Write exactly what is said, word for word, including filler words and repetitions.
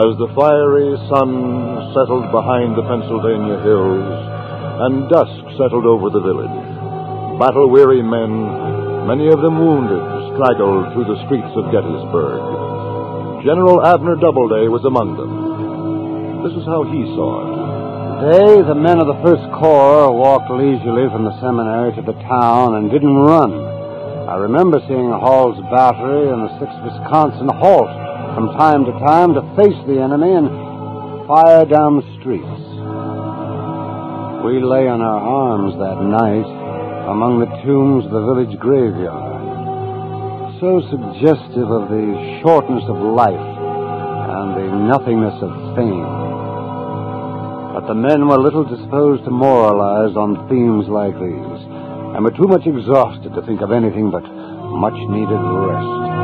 As the fiery sun settled behind the Pennsylvania hills and dusk settled over the village, battle-weary men, many of them wounded, straggled through the streets of Gettysburg. General Abner Doubleday was among them. This is how he saw it. Today, the men of the First Corps walked leisurely from the seminary to the town and didn't run. I remember seeing Hall's battery and the sixth Wisconsin halt from time to time to face the enemy and fire down the streets. We lay on our arms that night among the tombs of the village graveyard, so suggestive of the shortness of life and the nothingness of fame. But the men were little disposed to moralize on themes like these, and were too much exhausted to think of anything but much-needed rest.